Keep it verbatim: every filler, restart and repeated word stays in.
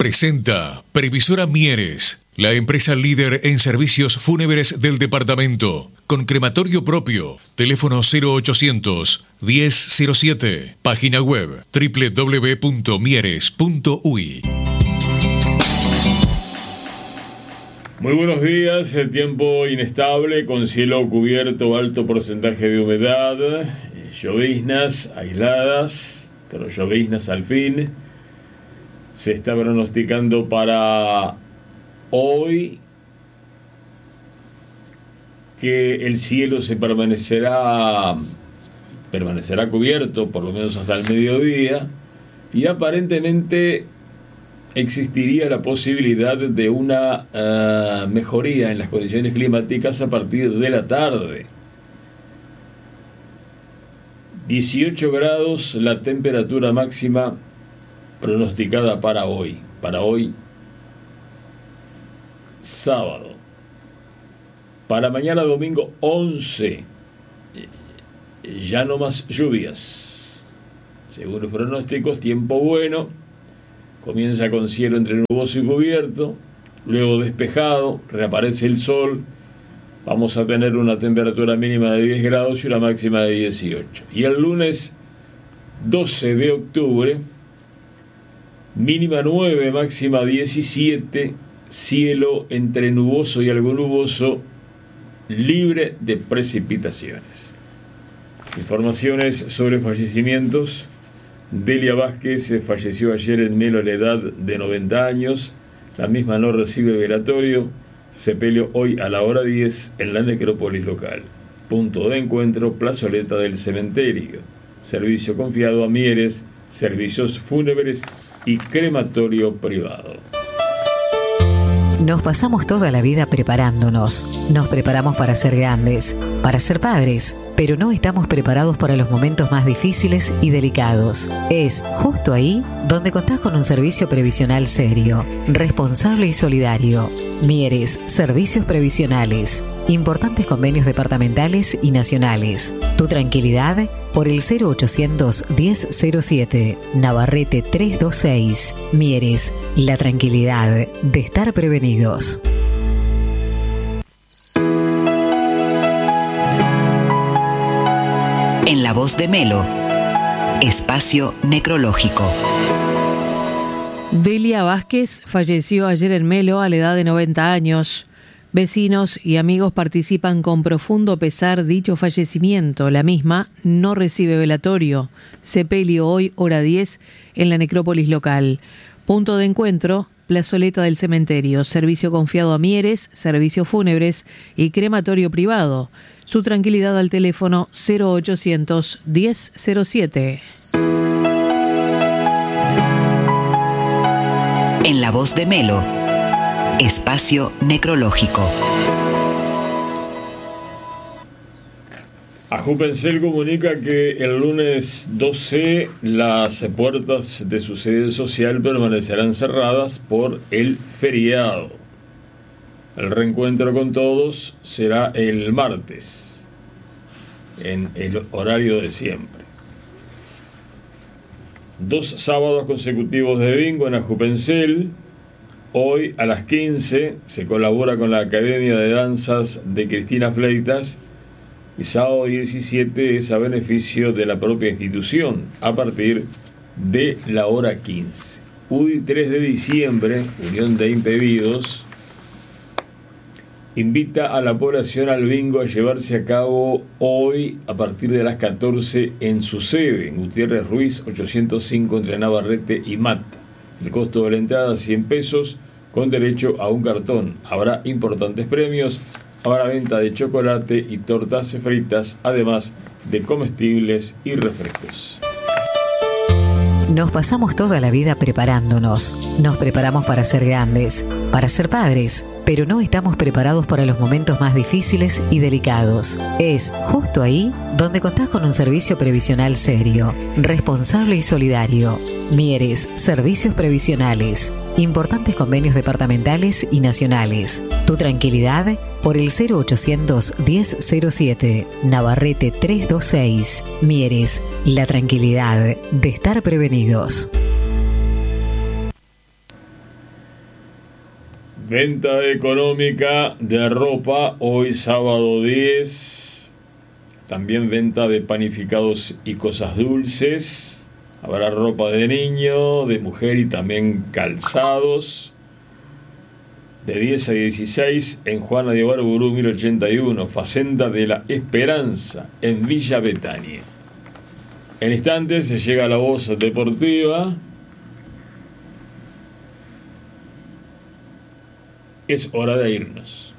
Presenta Previsora Mieres, la empresa líder en servicios fúnebres del departamento, con crematorio propio. Teléfono cero ochocientos, diez cero siete. Página web doble u doble u doble u punto mieres punto u i. Muy buenos días. El tiempo inestable, con cielo cubierto, alto porcentaje de humedad, lloviznas aisladas, pero lloviznas al fin. Se está pronosticando para hoy que el cielo se permanecerá permanecerá cubierto por lo menos hasta el mediodía, y aparentemente existiría la posibilidad de una uh, mejoría en las condiciones climáticas a partir de la tarde. dieciocho grados la temperatura máxima pronosticada para hoy, para hoy sábado. Para mañana domingo once, ya no más lluvias. Según los pronósticos, tiempo bueno, comienza con cielo entre nuboso y cubierto, luego despejado, reaparece el sol, vamos a tener una temperatura mínima de diez grados y una máxima de dieciocho. Y el lunes doce de octubre, mínima nueve, máxima diecisiete, cielo entre nuboso y algo nuboso, libre de precipitaciones. Informaciones sobre fallecimientos. Delia Vázquez falleció ayer en Melo a la edad de noventa años. La misma no recibe velatorio. Sepelio hoy a la hora diez en la necrópolis local. Punto de encuentro, plazoleta del cementerio. Servicio confiado a Mieres, servicios fúnebres y crematorio privado. Nos pasamos toda la vida preparándonos. Nos preparamos para ser grandes, para ser padres, pero no estamos preparados para los momentos más difíciles y delicados. Es justo ahí donde contás con un servicio previsional serio, responsable y solidario. Mieres, servicios previsionales. Importantes convenios departamentales y nacionales. Tu tranquilidad por el cero ochocientos, diez cero siete. Navarrete trescientos veintiséis. Mieres, la tranquilidad de estar prevenidos. En la voz de Melo, espacio necrológico. Delia Vázquez falleció ayer en Melo a la edad de noventa años. Vecinos y amigos participan con profundo pesar dicho fallecimiento. La misma no recibe velatorio. Sepelio hoy, hora diez, en la necrópolis local. Punto de encuentro, plazoleta del cementerio. Servicio confiado a Mieres, servicios fúnebres y crematorio privado. Su tranquilidad al teléfono cero ochocientos, diez cero siete. En la voz de Melo, espacio necrológico. Ajupencel comunica que el lunes doce las puertas de su sede social permanecerán cerradas por el feriado. El reencuentro con todos será el martes, en el horario de siempre. Dos sábados consecutivos de bingo en Ajupencel. Hoy a las quince se colabora con la Academia de Danzas de Cristina Fleitas, y sábado diecisiete es a beneficio de la propia institución a partir de la hora quince. U D I tres de diciembre, Unión de Impedidos, invita a la población al bingo a llevarse a cabo hoy a partir de las catorce en su sede, en Gutiérrez Ruiz ochocientos cinco entre Navarrete y Mata. El costo de la entrada cien pesos con derecho a un cartón. Habrá importantes premios, habrá venta de chocolate y tortas fritas, además de comestibles y refrescos. Nos pasamos toda la vida preparándonos. Nos preparamos para ser grandes, para ser padres, pero no estamos preparados para los momentos más difíciles y delicados. Es justo ahí donde contás con un servicio previsional serio, responsable y solidario. Mieres, servicios previsionales. Importantes convenios departamentales y nacionales. Tu tranquilidad por el cero ochocientos, diez cero siete. Navarrete trescientos veintiséis. Mieres, la tranquilidad de estar prevenidos. Venta económica de ropa hoy sábado diez. También venta de panificados y cosas dulces. Habrá ropa de niño, de mujer y también calzados. De diez a dieciséis en Juana de Barburú mil ochenta y uno, Facenda de la Esperanza en Villa Betania. En instantes se llega a la voz deportiva. Es hora de irnos.